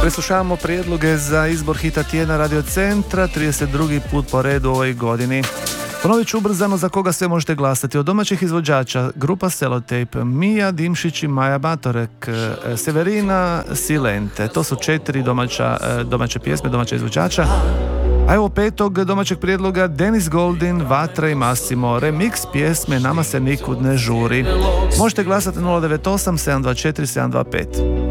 Preslušavamo prijedloge za izbor hita tjedna Radio Centra, 32. put po redu u ovoj godini. Ponovit ću ubrzano za koga sve možete glasati. Od domaćih izvođača grupa Sellotape, Mija Dimšić i Maja Batorek, Severina Silente. To su 4 domaće pjesme, domaća izvođača. A evo 5. domaćeg prijedloga Dennis Goldin, Vatra i Massimo, remix pjesme Nama se nikud ne žuri. Možete glasati 098 724 725.